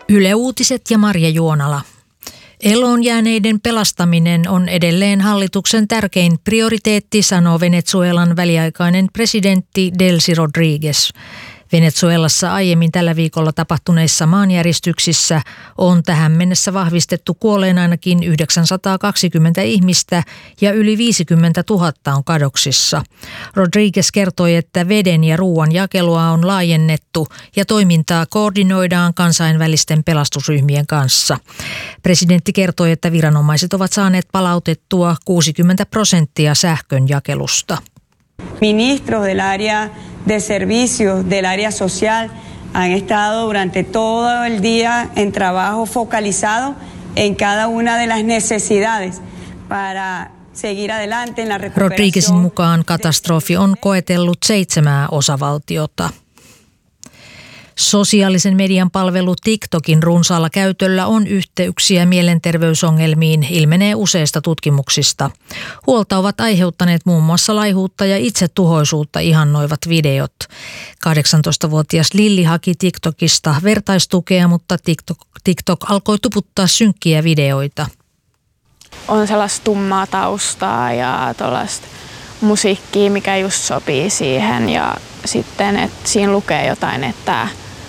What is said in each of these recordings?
Yle Uutiset ja Marja Juonala. Eloon jääneiden pelastaminen on edelleen hallituksen tärkein prioriteetti, sanoo Venezuelan väliaikainen presidentti Delcy Rodríguez. Venezuelassa aiemmin tällä viikolla tapahtuneissa maanjäristyksissä on tähän mennessä vahvistettu kuolleen ainakin 920 ihmistä ja yli 50 000 on kadoksissa. Rodríguez kertoi, että veden ja ruoan jakelua on laajennettu ja toimintaa koordinoidaan kansainvälisten pelastusryhmien kanssa. Presidentti kertoi, että viranomaiset ovat saaneet palautettua 60% sähkön jakelusta. Ministros del área de servicios, del área social, han estado durante todo el día en trabajo focalizado en cada una de las necesidades para seguir adelante en la recuperación. Rodríguezin mukaan katastrofi on koetellut 7 osavaltiota. Sosiaalisen median palvelu TikTokin runsaalla käytöllä on yhteyksiä mielenterveysongelmiin, ilmenee useista tutkimuksista. Huolta ovat aiheuttaneet muun muassa laihuutta ja itsetuhoisuutta ihannoivat videot. 18-vuotias Lilli haki TikTokista vertaistukea, mutta TikTok alkoi tuputtaa synkkiä videoita. On sellaista tummaa taustaa ja tuollaista musiikkia, mikä just sopii siihen ja sitten, että siinä lukee jotain, että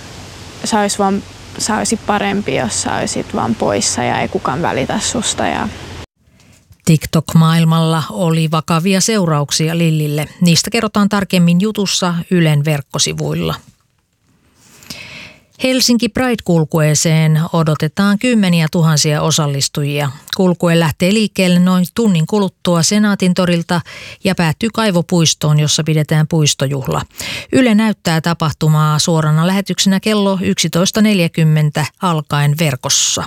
sä olisit parempi, jos sä olisit vaan poissa ja ei kukaan välitä susta. TikTok-maailmalla oli vakavia seurauksia Lillille. Niistä kerrotaan tarkemmin jutussa Ylen verkkosivuilla. Helsinki Pride-kulkueeseen odotetaan 10 000 osallistujia. Kulkue lähtee liikkeelle noin tunnin kuluttua Senaatintorilta ja päättyy Kaivopuistoon, jossa pidetään puistojuhla. Yle näyttää tapahtumaa suorana lähetyksenä kello 11.40 alkaen verkossa.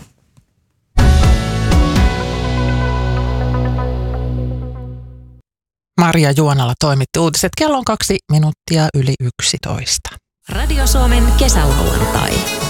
Marja Juonala toimitti uutiset. Kello on 2 minuuttia yli 11. Radio Suomen kesälauantai.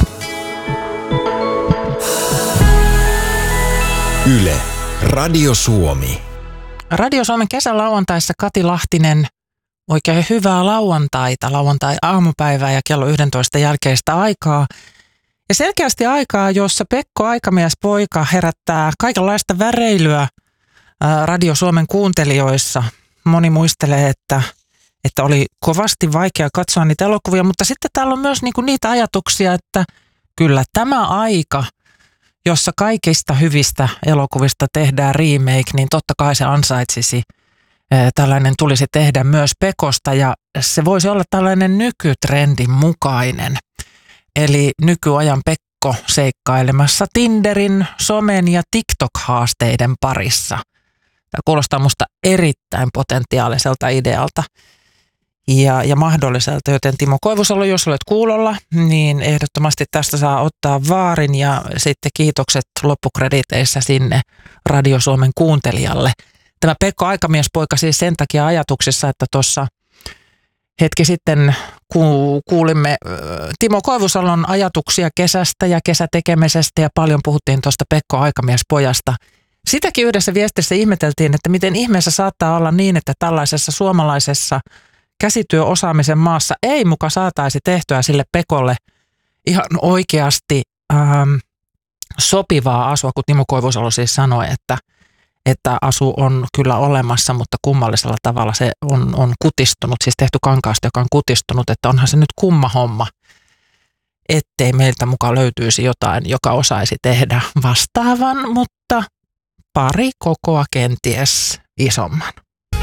Yle, Radio Suomi. Radio Suomen kesälauantaissa Kati Lahtinen, oikein hyvää lauantaita, lauantai-aamupäivää ja kello 11 jälkeistä aikaa. Ja selkeästi aikaa, jossa Pekko Aikamiespoika herättää kaikenlaista väreilyä Radio Suomen kuuntelijoissa. Moni muistelee, että oli kovasti vaikea katsoa niitä elokuvia, mutta sitten täällä on myös niitä ajatuksia, että kyllä tämä aika, jossa kaikista hyvistä elokuvista tehdään remake, niin totta kai se ansaitsisi. Tällainen tulisi tehdä myös Pekosta ja se voisi olla tällainen nykytrendin mukainen. Eli nykyajan Pekko seikkailemassa Tinderin, somen ja TikTok-haasteiden parissa. Tämä kuulostaa musta erittäin potentiaaliselta idealta ja mahdolliselta, joten Timo Koivusalo, jos olet kuulolla, niin ehdottomasti tästä saa ottaa vaarin ja sitten kiitokset loppukrediteissä sinne Radio Suomen kuuntelijalle. Tämä Pekko Aikamiespoika siis sen takia ajatuksissa, että tuossa hetki sitten kuulimme Timo Koivusalon ajatuksia kesästä ja kesätekemisestä ja paljon puhuttiin tuosta Pekko Aikamiespojasta. Sitäkin yhdessä viestissä ihmeteltiin, että miten ihmeessä saattaa olla niin, että tällaisessa suomalaisessa käsityöosaamisen maassa ei muka saataisi tehtyä sille Pekolle ihan oikeasti sopivaa asua, kun Timo Koivusalo siis sanoi, että asu on kyllä olemassa, mutta kummallisella tavalla se on kutistunut, siis tehty kankaasta, joka on kutistunut, että onhan se nyt kumma homma, ettei meiltä mukaan löytyisi jotain, joka osaisi tehdä vastaavan, mutta pari kokoa kenties isomman.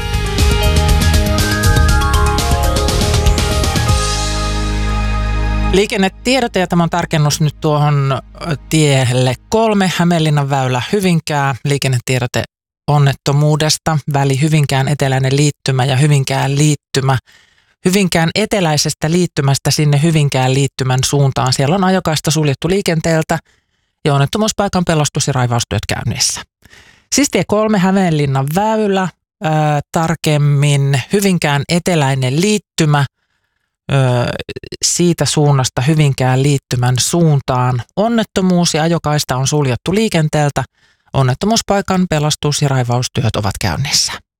Liikennetiedote, ja tämä on tarkennus nyt tuohon tielle 3, Hämeenlinnan väylä Hyvinkää, liikennetiedote onnettomuudesta, väli Hyvinkään eteläinen liittymä ja Hyvinkään liittymä. Hyvinkään eteläisestä liittymästä sinne Hyvinkään liittymän suuntaan. Siellä on ajokaista suljettu liikenteeltä ja onnettomuuspaikan pelastus- ja raivaustyöt käynnissä. Siis tie 3, Hämeenlinnan väylä, tarkemmin Hyvinkään eteläinen liittymä, siitä suunnasta Hyvinkään liittymän suuntaan. Onnettomuus ja ajokaista on suljettu liikenteeltä. Onnettomuuspaikan pelastus- ja raivaustyöt ovat käynnissä.